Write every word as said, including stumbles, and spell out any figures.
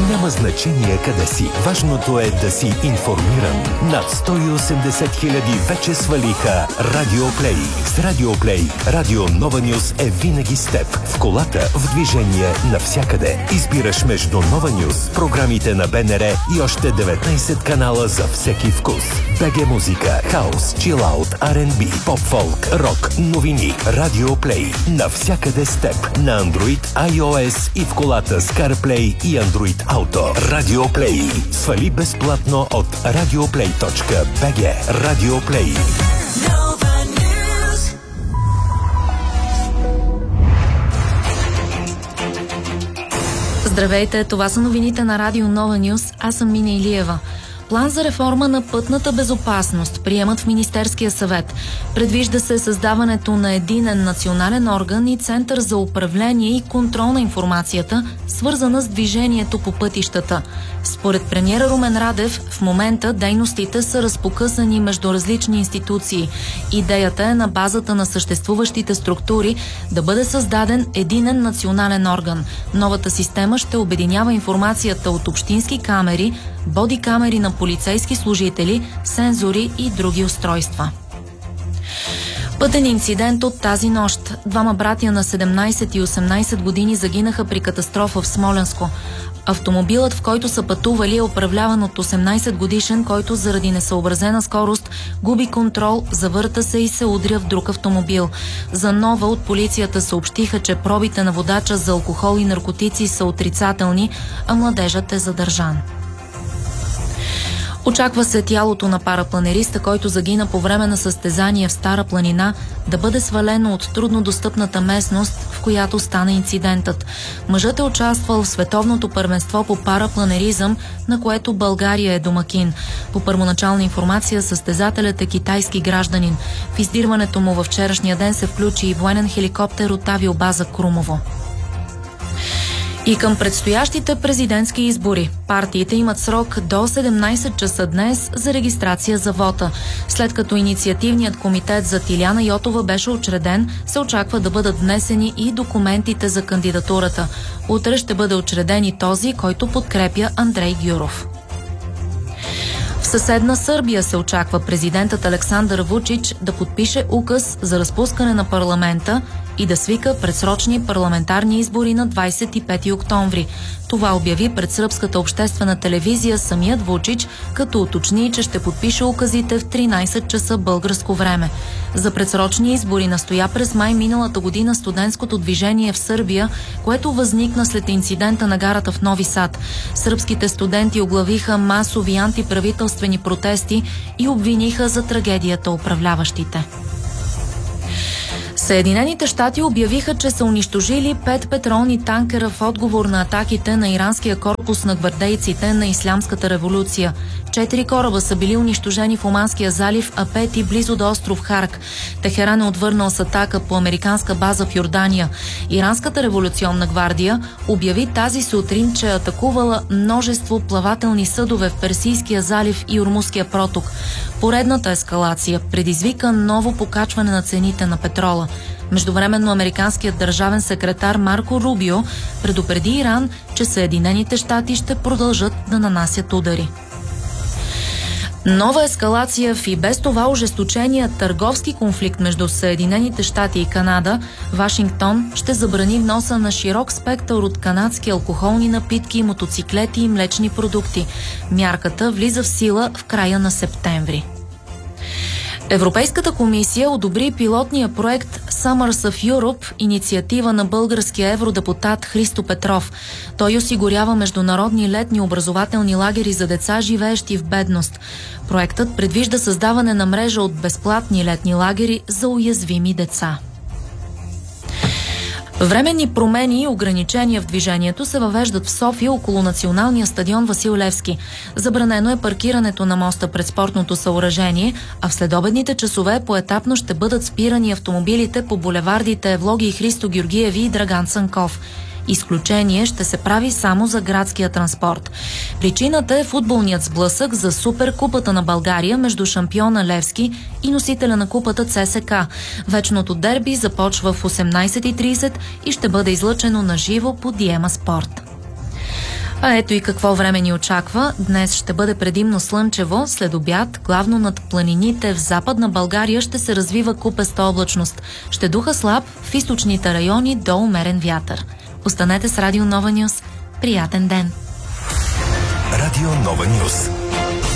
Няма значение къде си. Важното е да си информиран. Над сто и осемдесет хиляди вече свалиха Радиоплей. С Радиоплей Радио Нова Нюс е винаги с теб. В колата, в движение, навсякъде. Избираш между Нова Нюс, програмите на БНР и още деветнайсет канала за всеки вкус. БГ музика, хаус, чилаут, Ар енд Би, поп-фолк, рок, новини. Радиоплей. Навсякъде с теб. На Android, iOS и в колата с CarPlay и Android Auto. Радиоплей. Свали безплатно от радиоплей точка би джи. Радиоплей. Здравейте, това са новините на Радио Нова Нюс. Аз съм Мина Илиева. План за реформа на пътната безопасност приемат в Министерския съвет. Предвижда се създаването на единен национален орган и център за управление и контрол на информацията, свързана с движението по пътищата. Според премиера Румен Радев, в момента дейностите са разпокъсани между различни институции. Идеята е на базата на съществуващите структури да бъде създаден единен национален орган. Новата система ще обединява информацията от общински камери, бодикамери на полицейски служители, сензори и други устройства. Пътен инцидент от тази нощ. Двама братя на седемнайсет и осемнайсет години загинаха при катастрофа в Смолянско. Автомобилът, в който са пътували, е управляван от осемнайсет годишен, който заради несъобразена скорост губи контрол, завърта се и се удря в друг автомобил. За Нова от полицията съобщиха, че пробите на водача за алкохол и наркотици са отрицателни, а младежът е задържан. Очаква се тялото на парапланериста, който загина по време на състезание в Стара планина, да бъде свалено от труднодостъпната местност, в която стана инцидентът. Мъжът е участвал в световното първенство по парапланеризъм, на което България е домакин. По първоначална информация, състезателят е китайски гражданин. В издирването му във вчерашния ден се включи и военен хеликоптер от авиобаза Крумово. И към предстоящите президентски избори. Партиите имат срок до седемнайсет часа днес за регистрация за вота. След като инициативният комитет за Тиляна Йотова беше учреден, се очаква да бъдат внесени и документите за кандидатурата. Утре ще бъде учреден и този, който подкрепя Андрей Гюров. В съседна Сърбия се очаква президентът Александър Вучич да подпише указ за разпускане на парламента и да свика предсрочни парламентарни избори на двайсет и пети октомври. Това обяви пред сръбската обществена телевизия самият Вучич, като уточни, че ще подпише указите в тринайсет часа българско време. За предсрочни избори настоя през май миналата година студентското движение в Сърбия, което възникна след инцидента на гарата в Нови Сад. Сръбските студенти оглавиха масови антиправителствени протести и обвиниха за трагедията управляващите. Съединените щати обявиха, че са унищожили пет петролни танкера в отговор на атаките на иранския корпус на гвардейците на Ислямската революция. Четири кораба са били унищожени в Оманския залив, а пети близо до остров Харк. Техеран е отвърнал с атака по американска база в Йордания. Иранската революционна гвардия обяви тази сутрин, че е атакувала множество плавателни съдове в Персийския залив и Ормузския проток. Поредната ескалация предизвика ново покачване на цените на петрола. Междувременно американският държавен секретар Марко Рубио предупреди Иран, че Съединените щати ще продължат да нанасят удари. Нова ескалация в и без това ожесточения търговски конфликт между Съединените щати и Канада. Вашингтон ще забрани вноса на широк спектър от канадски алкохолни напитки, мотоциклети и млечни продукти. Мярката влиза в сила в края на септември. Европейската комисия одобри пилотния проект Summers of Europe, инициатива на българския евродепутат Христо Петров. Той осигурява международни летни образователни лагери за деца, живеещи в бедност. Проектът предвижда създаване на мрежа от безплатни летни лагери за уязвими деца. Временни промени и ограничения в движението се въвеждат в София около националния стадион Васил Левски. Забранено е паркирането на моста пред спортното съоръжение, а в следобедните часове поетапно ще бъдат спирани автомобилите по булевардите Евлоги и Христо Георгиеви и Драган Цанков. Изключение ще се прави само за градския транспорт. Причината е футболният сблъсък за Суперкупата на България между шампиона Левски и носителя на купата ЦСКА. Вечното дерби започва в осемнайсет и трийсет и ще бъде излъчено на живо по Диема Спорт. А ето и какво време ни очаква. Днес ще бъде предимно слънчево, след обяд, главно над планините в Западна България ще се развива купеста облачност. Ще духа слаб в източните райони до умерен вятър. Останете с Радио Нова Нюс. Приятен ден! Радио Нова Нюс.